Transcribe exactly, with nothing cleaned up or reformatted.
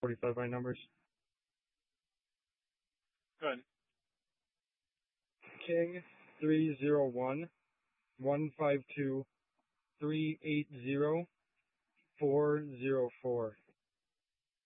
forty-five by numbers. Good. King three zero one one five two three eight zero four zero four.